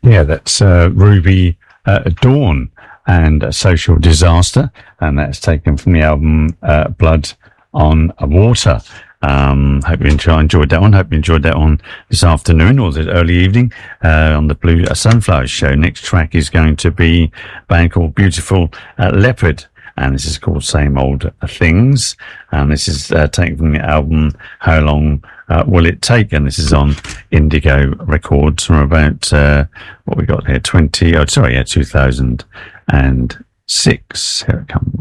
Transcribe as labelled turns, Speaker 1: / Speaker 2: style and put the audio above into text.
Speaker 1: Yeah, that's Ruby Dawn and Social Disaster, and that's taken from the album Blood on Water. Hope you enjoyed that one. Hope you enjoyed that one this afternoon or this early evening on the Blue Sunflower Show. Next track is going to be a band called Beautiful Leopard, and this is called Same Old Things. And this is taken from the album How Long Will It Take? And this is on Indigo Records from about what we got here, 2006. Here it comes.